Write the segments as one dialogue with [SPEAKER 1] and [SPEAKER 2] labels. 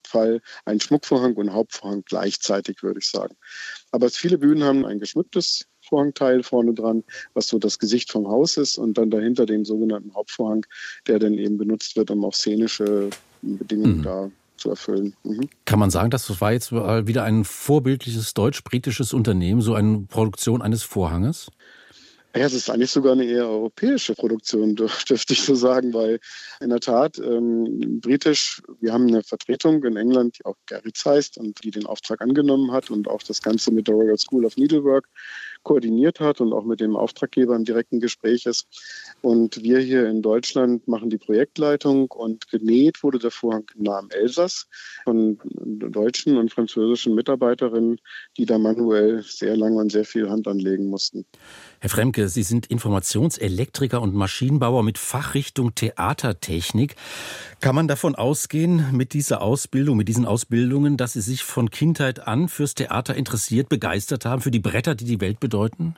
[SPEAKER 1] Fall ein Schmuckvorhang und Hauptvorhang gleichzeitig, würde ich sagen. Aber viele Bühnen haben ein geschmücktes Vorhangteil vorne dran, was so das Gesicht vom Haus ist, und dann dahinter den sogenannten Hauptvorhang, der dann eben benutzt wird, um auch szenische Bedingungen da zu erfüllen.
[SPEAKER 2] Kann man sagen, das war jetzt wieder ein vorbildliches deutsch-britisches Unternehmen, so eine Produktion eines Vorhanges?
[SPEAKER 1] Ja, es ist eigentlich sogar eine eher europäische Produktion, dürfte ich so sagen, weil in der Tat britisch, wir haben eine Vertretung in England, die auch Gerritz heißt und die den Auftrag angenommen hat und auch das Ganze mit der Royal School of Needlework koordiniert hat und auch mit dem Auftraggeber im direkten Gespräch ist. Und wir hier in Deutschland machen die Projektleitung, und genäht wurde der Vorhang nah am Elsass von deutschen und französischen Mitarbeiterinnen, die da manuell sehr lange und sehr viel Hand anlegen mussten.
[SPEAKER 2] Herr Fremke, Sie sind Informationselektriker und Maschinenbauer mit Fachrichtung Theatertechnik. Kann man davon ausgehen, mit dieser Ausbildung, mit diesen Ausbildungen, dass Sie sich von Kindheit an fürs Theater interessiert, begeistert haben, für die Bretter, die die Welt bedeuten?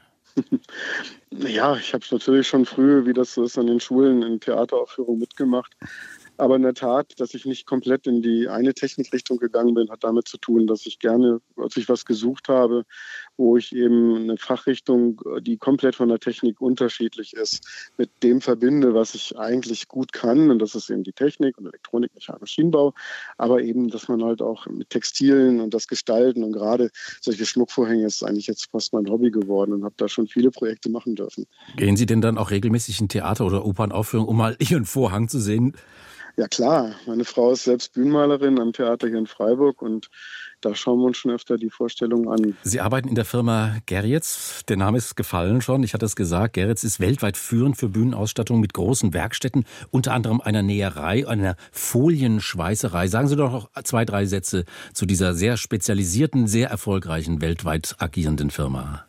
[SPEAKER 1] Ja, ich habe es natürlich schon früh, wie das so ist, an den Schulen in Theateraufführungen mitgemacht. Aber in der Tat, dass ich nicht komplett in die eine Technikrichtung gegangen bin, hat damit zu tun, dass ich gerne, als ich was gesucht habe, wo ich eben eine Fachrichtung, die komplett von der Technik unterschiedlich ist, mit dem verbinde, was ich eigentlich gut kann. Und das ist eben die Technik und Elektronik, Maschinenbau. Aber eben, dass man halt auch mit Textilien und das Gestalten, und gerade solche Schmuckvorhänge, ist eigentlich jetzt fast mein Hobby geworden, und habe da schon viele Projekte machen dürfen.
[SPEAKER 2] Gehen Sie denn dann auch regelmäßig in Theater- oder Opernaufführungen, um mal Ihren Vorhang zu sehen?
[SPEAKER 1] Ja klar, meine Frau ist selbst Bühnenmalerin am Theater hier in Freiburg, und da schauen wir uns schon öfter die Vorstellungen an.
[SPEAKER 2] Sie arbeiten in der Firma Gerritz. Der Name ist gefallen schon, ich hatte es gesagt. Gerritz ist weltweit führend für Bühnenausstattung mit großen Werkstätten, unter anderem einer Näherei, einer Folienschweißerei. Sagen Sie doch noch 2, 3 Sätze zu dieser sehr spezialisierten, sehr erfolgreichen, weltweit agierenden Firma.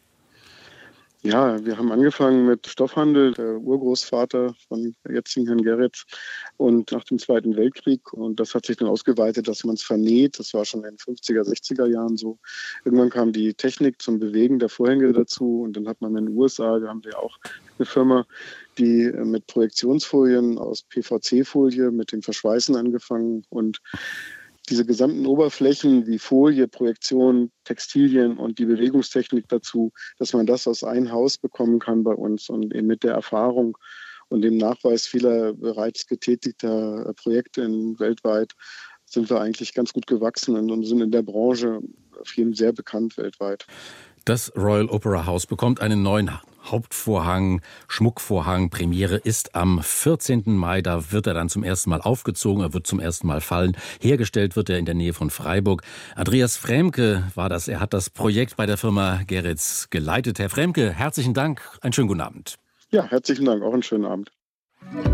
[SPEAKER 1] Ja, wir haben angefangen mit Stoffhandel, der Urgroßvater von jetzigen Herrn Gerritz, und nach dem Zweiten Weltkrieg. Und das hat sich dann ausgeweitet, dass man es vernäht. Das war schon in den 50er, 60er Jahren so. Irgendwann kam die Technik zum Bewegen der Vorhänge dazu. Und dann hat man in den USA, da haben wir auch eine Firma, die mit Projektionsfolien aus PVC-Folie mit dem Verschweißen angefangen, und diese gesamten Oberflächen wie Folie, Projektion, Textilien und die Bewegungstechnik dazu, dass man das aus einem Haus bekommen kann bei uns, und eben mit der Erfahrung und dem Nachweis vieler bereits getätigter Projekte weltweit sind wir eigentlich ganz gut gewachsen und sind in der Branche auf jeden Fall sehr bekannt weltweit.
[SPEAKER 2] Das Royal Opera House bekommt einen neuen Hauptvorhang, Schmuckvorhang. Premiere ist am 14. Mai. Da wird er dann zum ersten Mal aufgezogen, er wird zum ersten Mal fallen. Hergestellt wird er in der Nähe von Freiburg. Andreas Fremke war das. Er hat das Projekt bei der Firma Gerritz geleitet. Herr Fremke, herzlichen Dank. Einen schönen guten Abend.
[SPEAKER 1] Ja, herzlichen Dank. Auch einen schönen Abend.